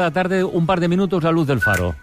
La tarde, un par de minutos, la luz del faro.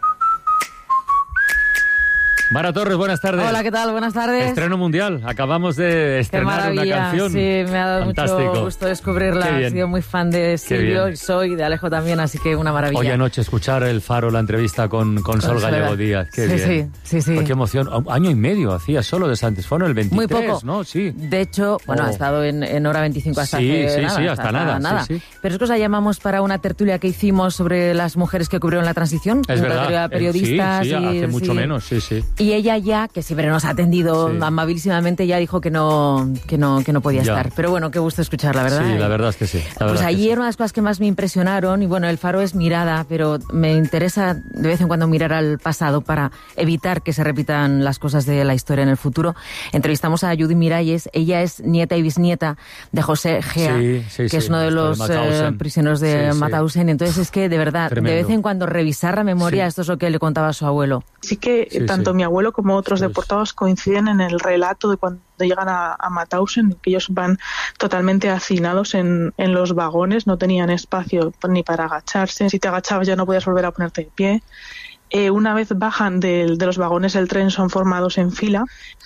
Mara Torres, buenas tardes. Hola, ¿qué tal? Buenas tardes. Estreno mundial. Acabamos de estrenar una canción. Sí, me ha dado mucho gusto descubrirla. He sido muy fan de Silvio, soy de Alejo también, así que una maravilla. Hoy anoche escuchar el Faro, la entrevista con Sol Gallego Díaz. Qué bien. Sí. Pues qué emoción. Año y medio hacía solo de Santisfono, el 23, muy poco, ¿no? Sí. De hecho, ha estado en hora 25 hasta hasta nada. Sí. Pero es que os la llamamos para una tertulia que hicimos sobre las mujeres que cubrieron la transición. Es verdad. Tertulia de periodistas. Sí, hace mucho menos, sí. Y ella ya, que siempre nos ha atendido amabilísimamente, ya dijo que no podía estar. Pero bueno, qué gusto escucharla, ¿verdad? Sí, la verdad es que sí. Pues ayer una de las cosas que más me impresionaron, y bueno, el Faro es mirada, pero me interesa de vez en cuando mirar al pasado para evitar que se repitan las cosas de la historia en el futuro. Entrevistamos a Judy Miralles. Ella es nieta y bisnieta de José Gea, que es uno de los prisioneros de Mauthausen. Entonces es que, de verdad, de vez en cuando revisar la memoria, esto es lo que le contaba a su abuelo. Sí que tanto mi abuelo como otros deportados coinciden en el relato de cuando llegan a Mauthausen, que ellos van totalmente hacinados en los vagones, no tenían espacio ni para agacharse, si te agachabas ya no podías volver a ponerte de pie. Una vez bajan de los vagones del tren son formados en fila,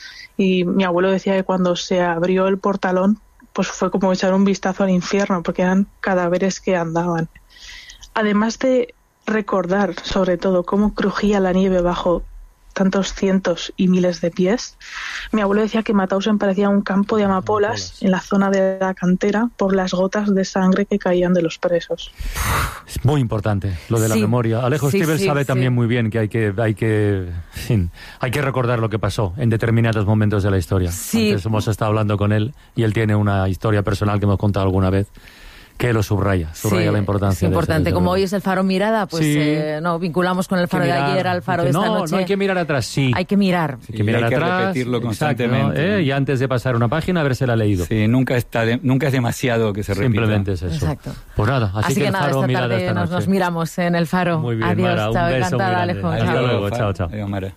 y mi abuelo decía que cuando se abrió el portalón pues fue como echar un vistazo al infierno, porque eran cadáveres que andaban. Además de recordar sobre todo cómo crujía la nieve bajo tantos cientos y miles de pies, mi abuelo decía que Mauthausen parecía un campo de amapolas en la zona de la cantera por las gotas de sangre que caían de los presos. Es muy importante lo de la memoria. Alejo Stivel sabe también muy bien que hay que recordar lo que pasó en determinados momentos de la historia. Antes hemos estado hablando con él y él tiene una historia personal que hemos contado alguna vez que lo subraya la importancia. Es importante. de Como hoy es el Faro Mirada, pues vinculamos con el Faro de ayer al Faro de esta noche. No hay que mirar atrás, Hay que mirar. Hay que mirar atrás, repetirlo constantemente. Y antes de pasar una página, habérsela leído. Sí, nunca es demasiado que se repita. Simplemente es eso. Exacto. Pues nada, así que el Faro Mirada esta noche. Nos miramos en el Faro. Muy bien, adiós, Mara, chao, un beso encantada, muy Alejo. Hasta luego, chao. Adiós, Mara.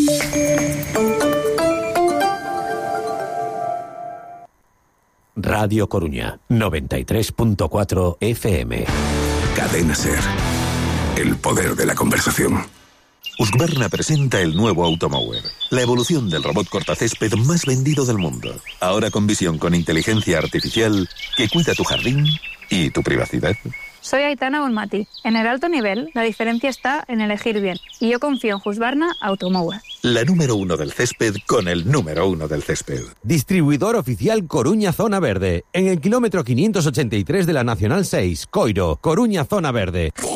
Radio Coruña, 93.4 FM. Cadena SER. El poder de la conversación. Husqvarna presenta el nuevo Automower, la evolución del robot cortacésped más vendido del mundo. Ahora con visión con inteligencia artificial que cuida tu jardín y tu privacidad. Soy Aitana Bonmati. En el alto nivel, la diferencia está en elegir bien. Y yo confío en Husqvarna Automower. La número 1 del césped con el número 1 del césped. Distribuidor oficial Coruña Zona Verde. En el kilómetro 583 de la Nacional 6, Coiro, Coruña Zona Verde.